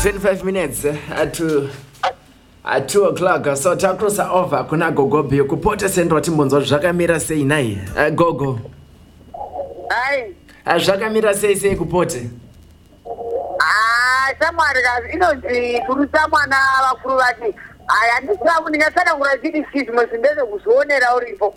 25 minutes at 2 o'clock. So takusa over kuna Gogo Bio kupote sendo timbonzo zvakamira sei nai Gogo. Hai. Zvakamira sei kupote. Samwari kazi inonzi kurusa mwana vakuru vati. Handisava ndingasana kurachiti Christmas ndeze kuzvionera uripo.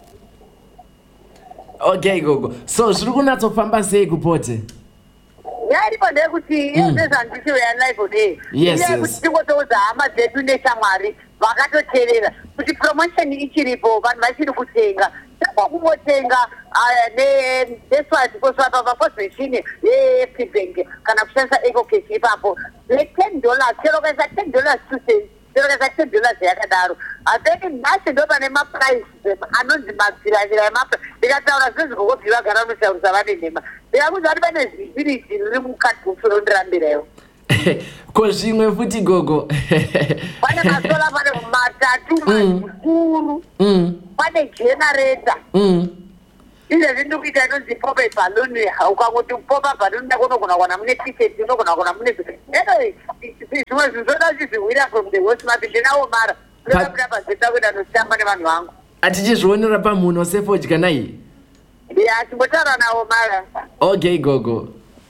Okay Gogo. So zviri kunatsofamba sei kupote. Yairipo ndekuti iyo ndezvandisiyo yanlife day. Yes. Kuti tingotoudza hama dzedu neshamwari vakatoteerera kuti promotion ichiripo vanhu vachiri kutenga. Kwakungotenga neswati kosvapa papost machine yeFP Bank kana kushandisa EcoCash ipapo $10 chero kaisa $10 2 cents chero kaisa $10 yakadaro. Then nhasi ndo pane maprice anonzi madziravira emaprice ndikataura zvinonzi Gogobi vagara musaurisa vane nhema ndikakuti vari pane zvivhiriji riri mukati musoro ndirambirayo. Ko zvimwe futi Gogo. Pane masola pane matatu makuru pane generator izvezvi ndikuita inonzi pope balloon. Ukangoti popa balloon ndakunogona kuwana mune t-shirt unogona kuwana mune zvimwe zvinhu zvoda uchizviwira from the hosmap ndinawo mara ndodabuda pazeta kuenda notamba nevanhu vangu atichizvionera pamunhu sefodya nai. ya timbotaura nawo mara. Okay Gogo.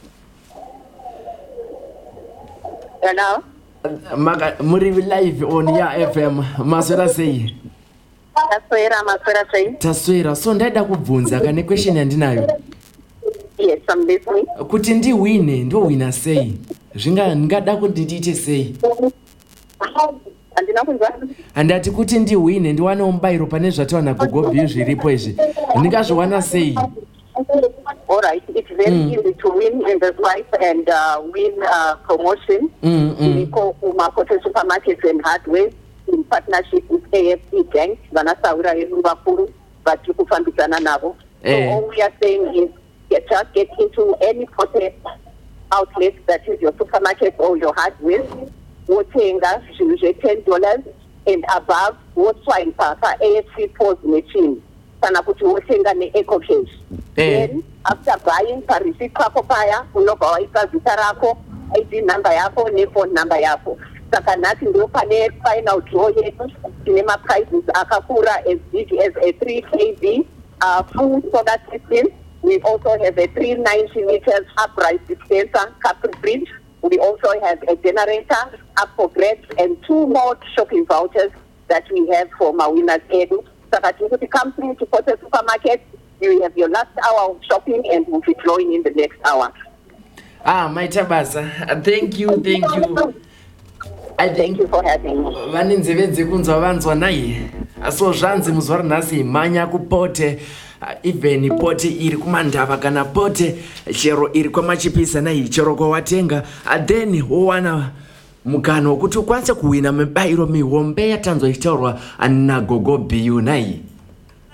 Hello. Muri live on ya FM maswera sei. Maswera sei. Taswera. So ndaida kubvunza kane question yandinayo. Yes, I'm listening. Kuti ndiwine ndo wina sei. Ndingada kuti ndiite sei. Andina kunzwa. Andati kuti ndiwine ndiwane mubayiro pane zvatawana Gogobi zviripo izvi. Ndingazviwana sei. All right, it's very easy to win in this life and win promotion. We call Makoto Supermarkets and Hardware in partnership with AFP Bank. Vanasaura Vakuru, but you could find navo. So all we are saying is just get into any pocket outlet that is your supermarket or your hardware. Wotenga $10 and above. Wotwine papa AFC POS machine. Kana kuti wotenga ne-EcoCash. Then after buying receipt pako paya unobva waisa zita rako, ID number yako nephone number yako. Saka nhasi ndo pane final draw yetu tine maprizes akakura as big as a 3 kg full soda system. We also have a 390 liters upright dispenser, Capri Bridge. We also have a generator up for grabs and 2 more shopping vouchers that we have for Mawina's Edu. Saka to come through to Potter Supermarket. You have your last hour of shopping and we'll be drawing in the next hour. My Tabasa, thank you. Thank you for having me. Vaninzeve kunzwa vanzwa nai. So zvanzi muzwara nhasi manya kupote. Even pote iri kumandava kana pote chero iri kwamachipisa nai chero kwawatenga. Then wowana mukano wokuti ukwanise kuwina mibayiro mihombe yatanzwa ichitaurwa na Gogobi nai.